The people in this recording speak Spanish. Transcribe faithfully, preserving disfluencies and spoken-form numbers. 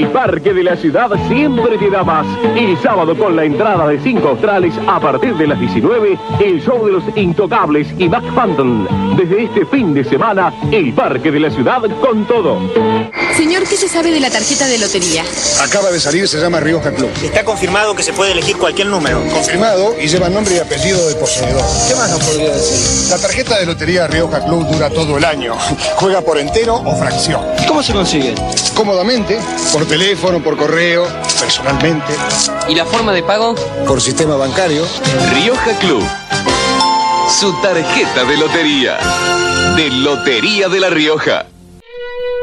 Parque de la Ciudad siempre te da más. El sábado con la entrada de cinco australes a partir de las diecinueve, el show de los Intocables y Mac Phantom. Desde este fin de semana, el Parque de la Ciudad con todo. Señor, ¿qué se sabe de la tarjeta de lotería? Acaba de salir, se llama Rioja Club. Está confirmado que se puede elegir cualquier número. Confirmado y lleva nombre y apellido del poseedor. ¿Qué más nos podría decir? La tarjeta de lotería Rioja Club dura todo el año. Juega por entero o fracción. ¿Cómo se consigue? Cómodamente, por teléfono, por correo, personalmente. ¿Y la forma de pago? Por sistema bancario. Rioja Club. Su tarjeta de lotería. De Lotería de La Rioja.